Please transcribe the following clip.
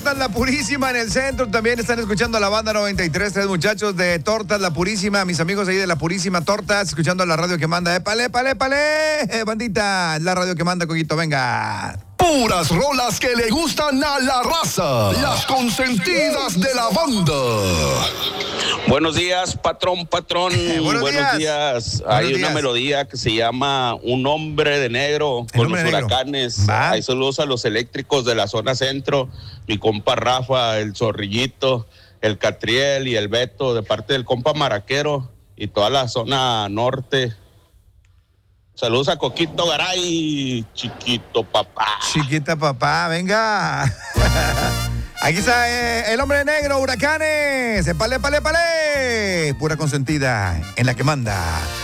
Tortas La Purísima en el centro. También están escuchando a la banda 93, tres muchachos de Tortas La Purísima. Mis amigos ahí de La Purísima Tortas, escuchando la radio que manda. ¡Épale, épale, épale! Bandita, la radio que manda, Coquito, venga. Puras rolas que le gustan a la raza. Las consentidas de la banda. Buenos días, patrón. Buenos días. Hay una melodía que se llama Un hombre de negro con los huracanes. Hay saludos a los eléctricos de la zona centro. Mi compa Rafa, el Zorrillito, el Catriel y el Beto, de parte del compa Maraquero y toda la zona norte. Saludos a Coquito Garay, chiquito papá. Chiquita papá, venga. Aquí está el hombre negro, huracanes. Épale, épale, épale. Pura consentida en la que manda.